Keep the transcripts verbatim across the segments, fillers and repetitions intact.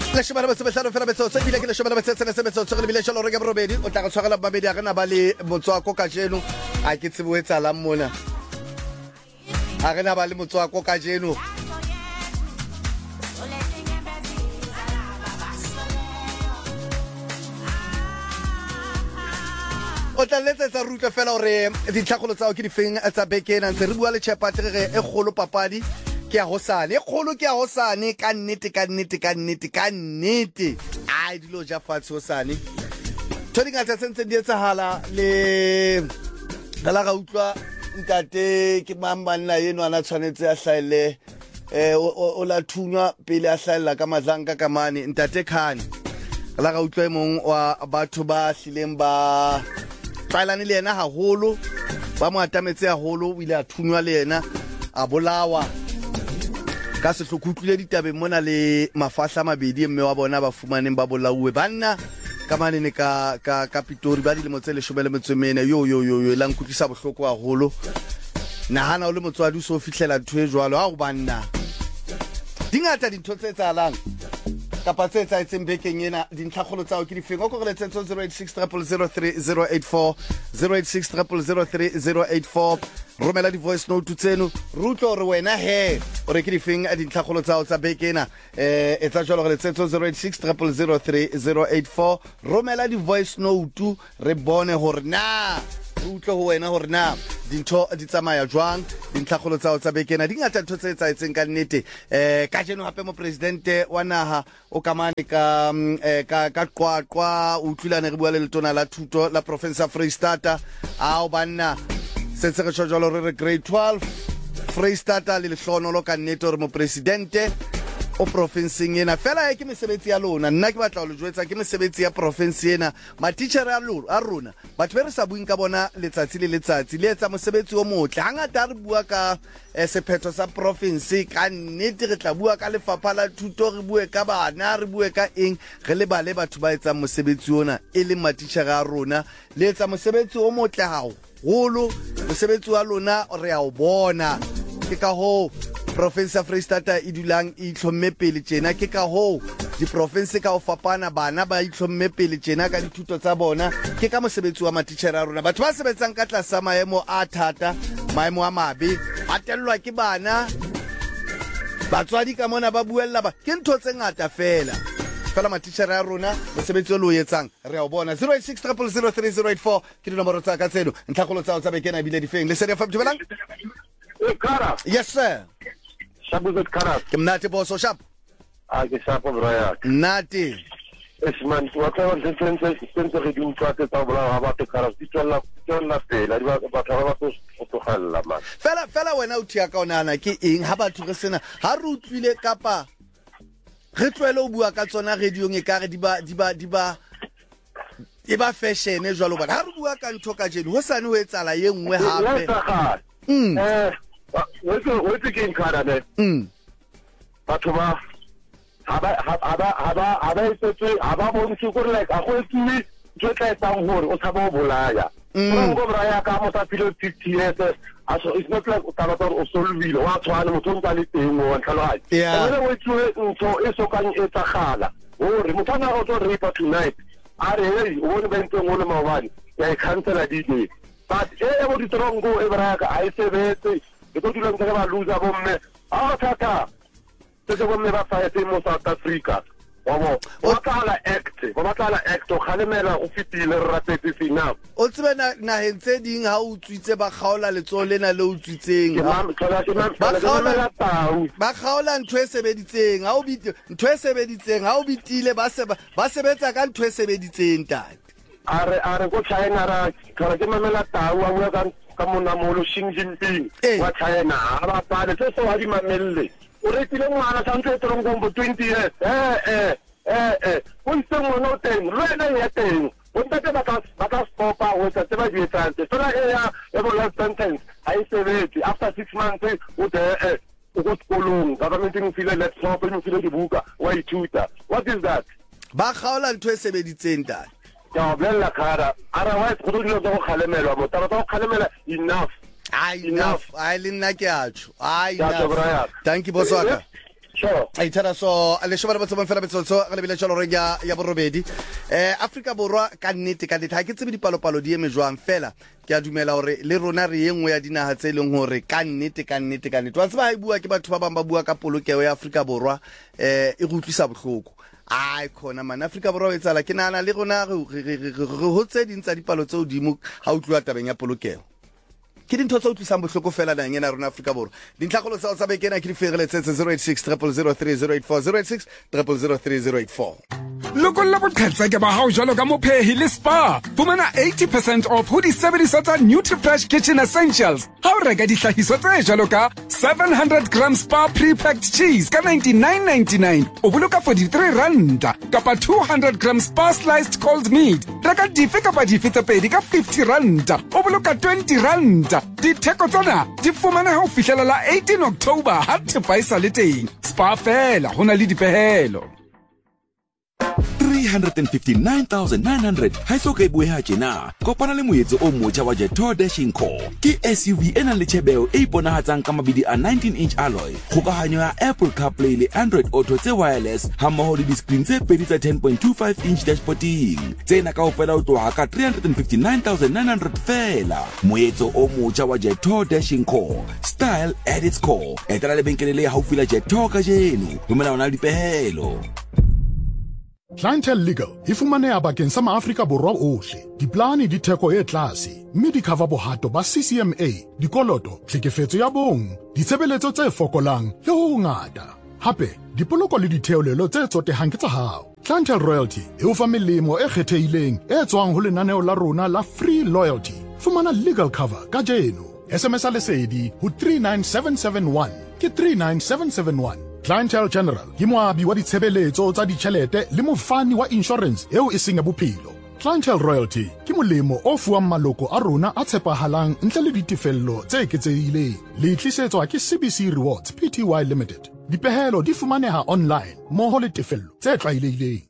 le shebana ba sebehlano fela betso se bile ke le shebana ba tsetse se betso tsogele bile sholo re ka borobedi o tla go tshwagela babedi a rena ba le motswako ka jeno a ke tsebo etsa la mona a rena ba le motswako ka jeno o tla letsetsa rutlwe fela gore ditlhagolo tsao ke difeng tsa bekena ntse re bua le chapati re e golo papadi ke a hosane e golo ke a hosane ka nnete ka nnete ka nnete ka nnete ai dilo ja fatshe hosane todi ngata sentse di etsahala le la ga utlwa ntate ke mambanna yeno ana tshwanetse a hlaile eh o la thunywa pele a hlaila ka mazanga ka mane ntate khani la ga utlwa mong wa batho ba hlileng ba tsalane le yena haholo ba mo atametse haholo o ile a thunywa le yena a bolawa ka se hlokutlile ditabeng mona le mafahla mabedi mme wa bona ba fumaneng ba bolauwe banna ka manene ka ka Pitori ba dilemo tse leshome le metso e mene yo yo yo yo la nkutlisa bohloko haholo nahana o le motswadi o so fihlela ntho e jwalo ha go banna dingata dintho tse tsalang kapa tse tsa etseng bekeng ena dintlhagolo tsao ke difeng o go re tsetso zero eight six zero zero zero three zero eight four zero eight six zero zero zero three zero eight four romela di voice note tseno rutlo re wena he o re ke difeng a dintlhagolo tsao tsa bekena eh etsa jalo re tsetso zero eight six zero zero zero three zero eight four romela di voice note re bone hore na rutlo ho wena hore na dintho di tsamaya jwang dintlhagolo tsao tsa bekena di ngata ntho tse tsaetseng ka nnete eh ka jeno hape mo presidente wa naha o kamane ka ka ka qwaqwa o tlilane re bua le letona la thuto la province of Freistata a o banna setse re tshojalo re grade twelve Freistata le lehlono ka nnete hore mo presidente o province ena fela ke mesebetsi ya lona nna ke batla ho le jwetsa ke mesebetsi ya province ena ma teacher a lona a rona batho ba re sa buing ka bona letsatsi le letsatsi le etsa mosebetsi o motle hangata re bua ka sephetho sa province ka nnete re tla bua ka lefapha la thuto re bue ka bana re bue ka eng re le bale batho ba etsa mosebetsi ona e le ma teacher a rona le etsa mosebetsi o motle haholo mosebetsi wa lona re a o bona ke ka ho province ya Freistata e dulang e itlhomme pele tjena ke ka ho di province ka o fapana bana ba itlhomme pele tjena ka dithuto tsa bona ke ka mosebetsi wa matitjhere a rona batho ba sebetsang ka tlasa maemo a thata maemo a mabe ba tellwa ke bana batswadi ka mona ba buella ba ke ntho tse ngata fela fela matitjhere a rona mosebetsi o lo etsang re a o bona zero eight six zero zero zero three zero eight four ke dinomoro tsa ka tseno ntlhagolo tsao tsa bekena bile difeng le sedi fa mthobelang Kara. Yes sir. Shabuzet Kara. Kimnati boso shap. Ah, ke shapo braya. Nati. Esman, wa ka wa sense sense re di utlwa tsa bola ba ba Kara. Di tswela tswela pele di ba ba ba go go galla man. Fela fela wena o tia ka onana ke eng ha batho re sena ha re utlwile kapa re tlwele o bua ka tsona radiong e ka re di ba di ba di ba e ba fashion e jwalo bana ha re bua ka ntho ka jeno ho sane ho etsala ye nngwe hape. Mm. Eh, what's what's the game card there? Mm. Batho ba haba haba haba haba itse haba bo ntshiko like a go tswi tse tla tsang hore o tshaba o bolaya. Mo go braya ka mo tsa philo fifty years aso it's not like o taba o solvile wa tshwana motho ntse le teng o ntlhalo hae. Wena o tswe ntho e so kang e tsagala. Hore motho ana o tlo ripa tonight. Are hey o bona bente ngolo mabane. Ya cancela di di. But eh bo ditrongo e braka a sebetse e go dula ntse ba loser bomme a thata tse go mme ba fa e mo South Africa wa bo o tla act o batla act o khalemela o fitile re rapetse fina o tsebe na na hentse ding ha o tswitse ba kgaola letso lena le o tswitseng ba kgaola ntho e sebeditseng ha o bit ntho e sebeditseng ha o bitile ba se ba sebetsa ka ntho e sebeditseng tate are are go China ra ka ke mamela tau a bua ka ka mona molo Xi Jinping wa China aba pale se so hadi mamelle o re tile ngwana sa ntse trongo twenty years eh eh eh eh o ntse ngwana o teng re na ya teng o ntse ba ka ba ka stopa o tse ba di tsantse so la ya e bo last sentence I say after six months o de eh o go tkolong government e file let's stop e file di buka wa ithuta what is that ba kgaola ntho e sebeditseng tate ya bella Kara otherwise go dilo go khalemela mo taba go khalemela enough enough I le nna ke a tjho ai enough thank you boss waka sure ai thara so le shobana ba tsama fela betsotso ga le bile tsholo re ya ya borobedi eh Afrika borwa ka nnete ka ditha ke tsebe dipalopalo di eme jwang fela ke a dumela hore le rona re engwe ya dinaha tse leng hore ka nnete ka nnete ka nnete wa tseba ha bua ke batho ba bang ba bua ka polokelo ya Afrika borwa eh e go tlisa bohloko ai khona man Afrika borwa e tsala ke nana le rona re hotse dintsa dipalo tse odimo ha o tluwa tabeng ya polokelo ke dintho tse o tlisang bohloko fela nang ena rona Afrika borwa dintlhagolo tsa o tsa bekena ke di fereletse zero eight six zero zero zero three zero eight four zero eight six zero zero zero three zero eight four Loko la boqhetsa ke ba hao jalo ka mophehi le spa fumana eighty percent off ho di sebediswa tsa NutriFresh Kitchen Essentials ha o reka dihlahiswa tse jalo ka seven hundred grams spa pre-packed cheese ka ninety-nine ninety-nine o boloka forty-three rand kapa two hundred grams spa sliced cold meat reka dife kapa dife tse pedi ka fifty rand o boloka twenty rand ditheko tsona di fumana ha o fihlela la eighteen October ha thepa e sa le teng spa fela hona le dipehelo three hundred fifty-nine thousand nine hundred ha iso ka ibueha tjena kopana le moetso o motjha wa Jetor Dashing Core ke S U V ena le tshebeo e iponahatsang ka mabidi a nineteen inch alloy kgokahanyo ya Apple CarPlay le Android Auto tse wireless ha mmoho le di-screen tse pedi tsa ten point two five inch dashboarding tsena kaofela o tloha ka three hundred fifty-nine thousand nine hundred fela moetso o motjha wa Jetor Dashing Core style at its core etela lebenkele le haufi la Jetor ka jeno romela ona dipehelo Clientele Legal e fumaneha bakeng sa maAfrika borwa ohle diplane di theko e tlase mme di cover bohato ba C C M A dikoloto tlhekefetso ya bong ditshebeletso tse fokolang le ho ngata hape dipoloko le ditheolelo tse tsotehang ke tsa hao Clientele Royalty e o fa melemo e kgethehileng e tswang ho lenaneo la rona la Free Loyalty fumana legal cover ka jeno S M S a lesedi ho three nine seven seven one ke three nine seven seven one Clientele General ke moabi wa ditshebeletso tsa ditjhelete le mofani wa insurance eo e seng ya bophelo Clientele Royalty ke molemo o fuwang maloko a rona a tshepahalang ntle le ditefello tse eketsehileng le tlisetswa ke C B C Rewards Pty Limited dipehelo di fumaneha online moho le tefello tse tlwaelehileng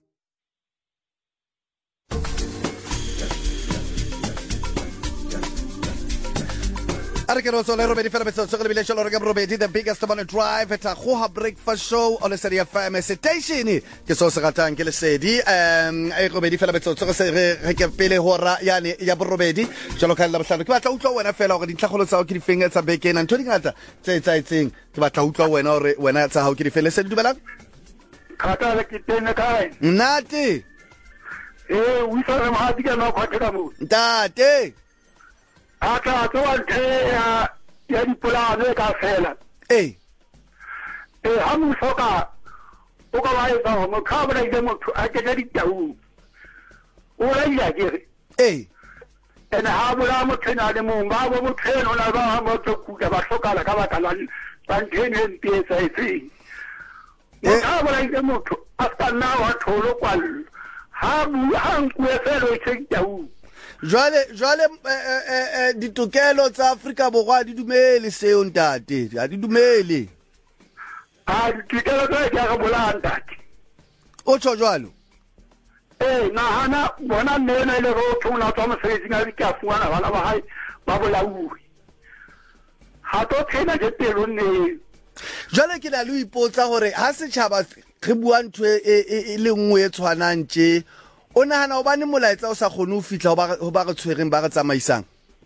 Are ke roso le robedi fela betso tsogele bile sholo re ka robedi the biggest one drive at a Goha breakfast show on the City F M station ke so se ratang ke le sedi um e robedi fela betso tsogele se re ke pele hora yani ya borobedi jalo ka la bohlano ke batla utlwa wena fela hore dintlhagolo tsa o ke di feng tsa bekena ntho di ngata tse tsa itseng ke batla utlwa wena hore wena tsa hao ke di fele se di dumelang khata le kitene kae nnate eh o isa re mahadi ka no khotela mo ntate aka tsoa ya ya dipolane ka fela eh eh ha mo soka o ka ba etsa mo ka ba ile mo a ke di tau o la ya ke eh ena ha bula mo tsena le mo ba bo mo tseno na ba mo tsoku ka ba soka la ka ba kana ba ntene mpesa isi mo ka ba ile mo a tsana wa tholo kwal ha bu ha nkwe felo tse tau Jwale jwale eh ditokelo tsa Afrika borwa di dumele seo ntate ha di dumele a ditokelo tsa ka bola ntate o tsho jwalo eh na hana bona nene le go tsona tsama se singa di ka fuana bana ba hai ba bola u ha to tsena je pelo ne jwale ke la lo ipotsa gore ha se tshaba re bua ntwe e le nngwe e tshwanang tje o nahana o bane molaetsa o sa khone o fitla ho ba re tshwereng ba re tsamaisang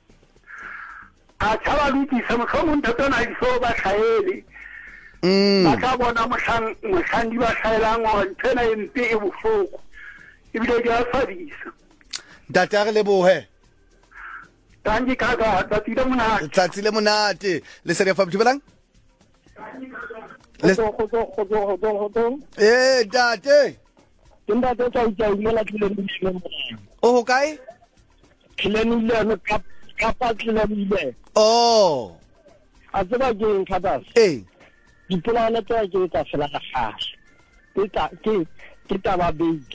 a tshaba luti se mo khomong tatona iso ba tlhaele mm ba ka bona mohlang mohlang di ba tlhaelang o ntena e mpe e bofoko e bile dia fadisa data re lebohe tangi ka ga ta tile mona tsatsi le monate le se re fa bothubelang le go go go go go go eh date Tunda to tsao tsao mela tlile le mo. o ho kae Tlile le le ka ka pa tlile le. oh A tsaba ke khatas. eh Dipolane tsa ke tsa fela ka khash. Ke ta ke ke ta ba big.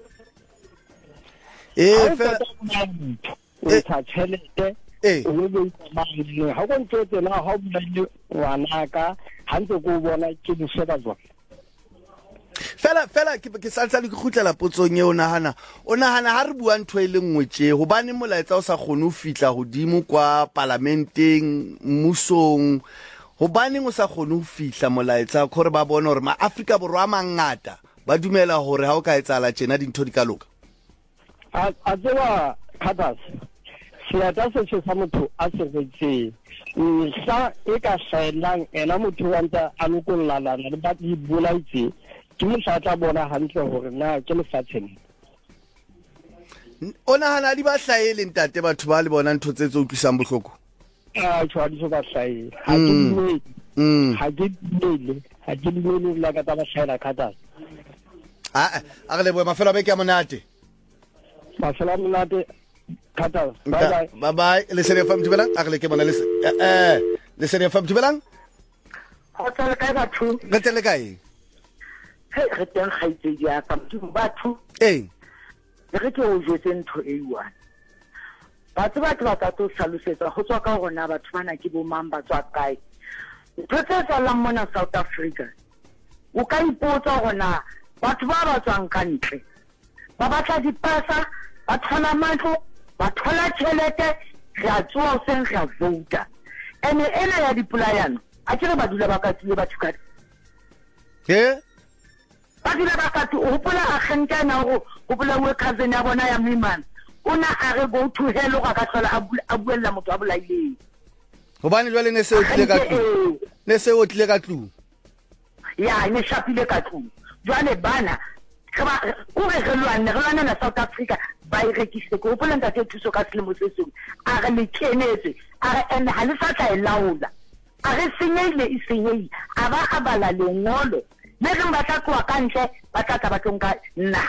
eh fela e tsa chelete eh o le mang ha go ntse na ha o bile wana ka ha ntse go bona ke di sheba jwa. fela fela ke ke salsa le khutlela potsong e o nahana o nahana ha re bua ntho e le nngwe tje ho bane molaetsa o sa khone ho fitla hodimo kwa parlamenteng musong go baneng o sa kgone ho fihla molaetsa gore ba bone gore ma-Afrika Borwa a mangata ba dumela gore ha o ka etsala tjena dintho di ka loka? a tseba Khatas seata se se sa motho a se retseng nsa e ka hlaelang ena motho wa ntse a lokollalana le ba di bolaitse ke mo sa tla bona hantle gore na ke lefatsheng o nahana di ba hlaele ntate batho ba le bona ntho tse tse utlwisang bohloko? a tshwa di so ba hlaele ha ke dumele ha ke dumele ha ke dumele la ka ta ba hlaela Khatas a a re le boema fela be ke a monate mafela monate Khatas bye bye bye bye le sene fa mthibelang a re le ke bona le eh le sene fa mthibelang o tsale ka batho re tsele kae he re teng gaitse ya ka motho batho eh re ke o jetse ntho e one batho ba tla ka to hlalosetsa go tswa ka rona batho bana ke bo mang ba tswa kae ntho tse tsalang mona South Africa o ka ipotsa rona batho ba ba tswang ka ntle ba batla dipasa ba thola matlo ba thola tšhelete re a tswa o seng re a vouta ene ena ya dipolayano a tsere ba dula ba ka tsile batho ka ke ba dula ba ka tsi o hopola a khenta na go hopola we cousin ya bona ya Mimana ona a re go to hell ga ka hlola a buella motho a bolaile gobane jwale ne se o tlile ka tlu ne se o tlile ka tlu ya ne shapile ka tlu jwale bana ba o re re lwana re lwana na South Africa ba e rekise go hopola ntate thuso ka selemo se seng a re le kenetse a re ene ha le sa tla e laola a re senyele e senyele a ba a bala lengolo le re ba tla kwa ka ntle ba tla ka ba tlonka nna